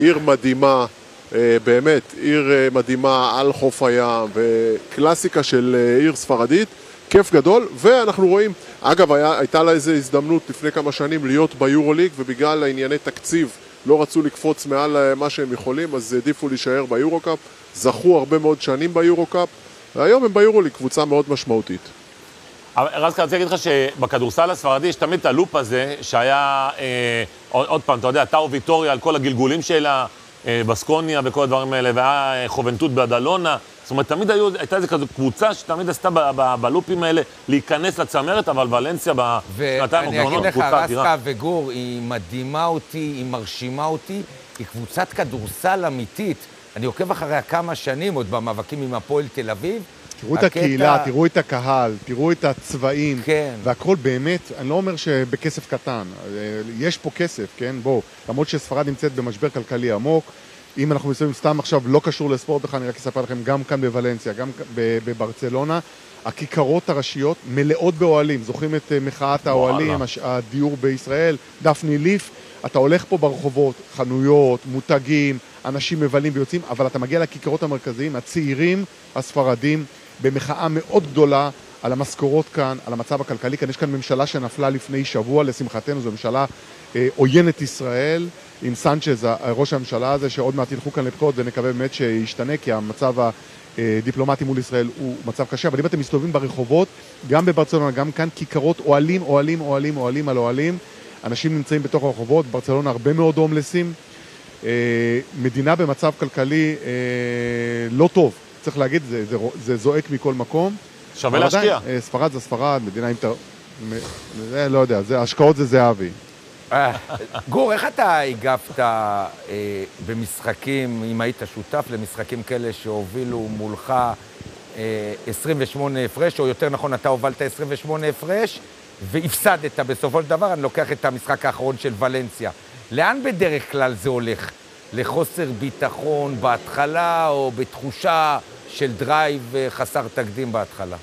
עיר מדהימה, באמת, עיר מדהימה על חוף הים, וקלאסיקה של עיר ספרדית, כיף גדול, ואנחנו רואים, אגב, הייתה לה איזו הזדמנות לפני כמה שנים להיות ביורוליג, ובגלל הענייני תקציב לא רצו לקפוץ מעל מה שהם יכולים, אז העדיפו להישאר ביורוקאפ, זכו הרבה מאוד שנים ביורוקאפ, והיום הם ביורוליג, קבוצה מאוד משמעותית. רז, אני רוצה להגיד לך שבכדורסל הספרדי יש תמיד את הלופ הזה, שהיה, עוד פעם, אתה יודע, טאו ויטוריה על כל הגלגולים שלה, בסקוניה וכל הדברים האלה, והיה חובנטות בדלונה, זאת אומרת, תמיד הייתה איזו כזו קבוצה שתמיד עשתה בלופים האלה להיכנס לצמרת, אבל ולנסיה בשנתיים ואני אגיד לך, רסקה וגור, היא מדהימה אותי, היא מרשימה אותי, היא קבוצת כדורסל אמיתית. אני עוקב אחריה כמה שנים, עוד במאבקים עם הפועל תל אביב. תראו את הקהילה, תראו את הקהל, תראו את הצבעים, כן. והכל באמת, אני לא אומר שבכסף קטן, יש פה כסף, כן? בואו, למרות שספרד נמצאת במשבר כלכלי עמוק, אם אנחנו מסתובבים סתם עכשיו, לא קשור לספורט בכלל, אני רק אספר לכם, גם כאן בוולנסיה, גם בברצלונה, הכיכרות הראשיות מלאות באוהלים, זוכרים את מחאת האוהלים, הדיור בישראל, דפני ליף, אתה הולך פה ברחובות, חנויות, מותגים, אנשים מבלים ויוצאים, אבל אתה מגיע לכיכרות המרכזיים, הצעירים, הספרדים, במחאה מאוד גדולה על המשכורות כאן, על המצב הכלכלי. כאן יש כאן ממשלה שנפלה לפני שבוע, לשמחתנו, זו ממשלה עוינת ישראל, עם סנצ'ז, ראש הממשלה הזה, שעוד מעט ילכו כאן לבחירות, ונקווה באמת שישתנה, כי המצב הדיפלומטי מול ישראל הוא מצב קשה. אבל אם אתם מסתובבים ברחובות, גם בברצלונה, גם כאן, כיכרות, אוהלים, אוהלים, אוהלים, אוהלים על אוהלים. אנשים נמצאים בתוך הרחובות, ברצלונה הרבה מאוד הומלסים. מדינה במצב כלכלי לא טוב. צריך להגיד, זה זועק מכל מקום. שווה להשקיע. ספרד זה ספרד, מדינה עם לא יודע, השקעות זה זהבי. גור, איך אתה הגבת במשחקים, אם היית שותף למשחקים כאלה שהובילו מולך 28 הפרש, או יותר נכון, אתה הובלת 28 הפרש, והפסדת בסופו של דבר, אני לוקח את המשחק האחרון של ולנסיה. לאן בדרך כלל זה הולך? לחוסר ביטחון בהתחלה, או בתחושה של דרייב חסר תקדים בהתחלה?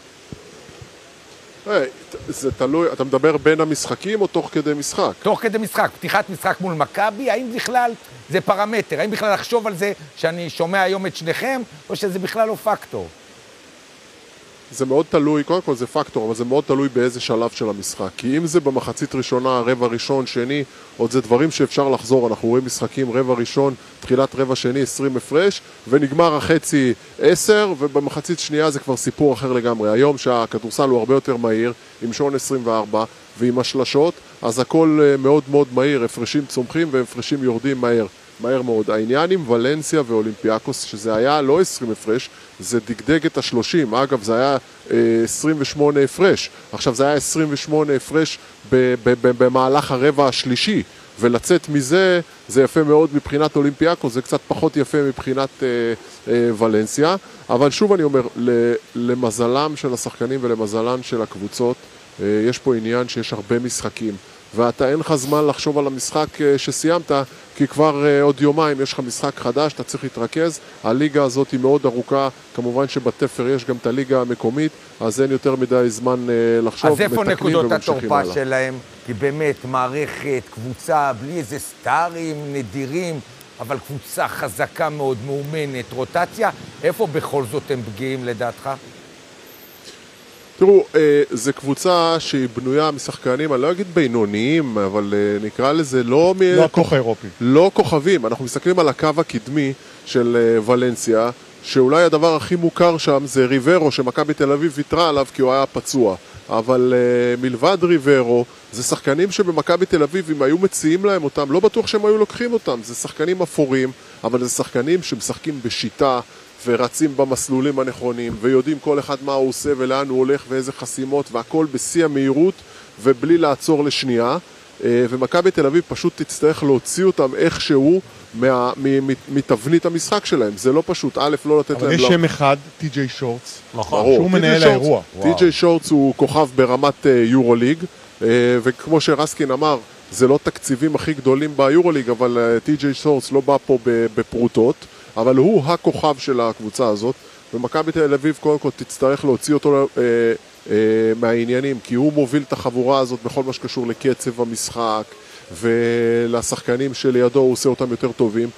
זה תלוי, אתה מדבר בין המשחקים או תוך כדי משחק? תוך כדי משחק, פתיחת משחק מול מכבי, האם בכלל זה פרמטר? האם בכלל לחשוב על זה שאני שומע היום את שניכם, או שזה בכלל לא פקטור? זה מאוד תלוי, קודם כל זה פקטור, אבל זה מאוד תלוי באיזה שלב של המשחק. כי אם זה במחצית ראשונה, רבע ראשון, שני, עוד זה דברים שאפשר לחזור. אנחנו רואים משחקים רבע ראשון, תחילת רבע שני, 20 הפרש, ונגמר החצי 10, ובמחצית שנייה זה כבר סיפור אחר לגמרי. היום שהכדורסל הוא הרבה יותר מהיר, עם שעון 24, ועם השלשות, אז הכל מאוד מאוד מהיר, הפרשים צומחים והפרשים יורדים מהר. מהר מאוד. העניין עם ולנסיה ואולימפיאקוס, שזה היה לא 20 הפרש, זה דגדג את ה-30. אגב, זה היה 28 הפרש. עכשיו, זה היה 28 הפרש במהלך הרבע השלישי. ולצאת מזה, זה יפה מאוד מבחינת אולימפיאקוס, זה קצת פחות יפה מבחינת ולנסיה. אבל שוב אני אומר, למזלם של השחקנים ולמזלן של הקבוצות, יש פה עניין שיש הרבה משחקים. ואתה אין לך זמן לחשוב על המשחק שסיימת, כי כבר עוד יומיים יש לך משחק חדש, אתה צריך להתרכז. הליגה הזאת היא מאוד ארוכה, כמובן שבתפר יש גם את הליגה המקומית, אז אין יותר מדי זמן לחשוב. אז איפה נקודות התורפה שלהם? כי באמת מערכת, קבוצה, בלי איזה סטארים נדירים, אבל קבוצה חזקה מאוד, מאומנת, רוטציה, איפה בכל זאת הם פגיעים לדעתך? תראו, זו קבוצה שהיא בנויה משחקנים, אני לא אגיד בינוניים, אבל נקרא לזה לא הכוח האירופי. לא כוכבים. אנחנו מסתכלים על הקו הקדמי של ולנסיה, שאולי הדבר הכי מוכר שם זה ריברו, שמכבי תל אביב ויתרה עליו כי הוא היה פצוע. אבל מלבד ריברו, זה שחקנים שבמכבי תל אביב, אם היו מציעים להם אותם, לא בטוח שהם היו לוקחים אותם. זה שחקנים אפורים, אבל זה שחקנים שמשחקים בשיטה, ורצים במסלולים הנכונים, ויודעים כל אחד מה הוא עושה ולאן הוא הולך ואיזה חסימות, והכל בשיא המהירות ובלי לעצור לשנייה. ומכבי תל אביב פשוט תצטרך להוציא אותם איכשהו מתבנית המשחק שלהם. זה לא פשוט, א', לא לתת להם... אבל יש שם אחד, טי.ג'יי שורטס, ברור. שהוא מנהל האירוע. טי.ג'יי שורטס הוא כוכב ברמת יורוליג, וכמו שרסקין אמר, זה לא תקציבים הכי גדולים ביורוליג, אבל טי.ג'יי שורטס לא בא פה בפרוטות, אבל הוא הכוכב של הקבוצה הזאת, ומכבי תל אביב קודם כל תצטרך להוציא אותו מהעניינים, כי הוא מוביל את החבורה הזאת בכל מה שקשור לקצב המשחק, ולשחקנים שלידו הוא עושה אותם יותר טובים,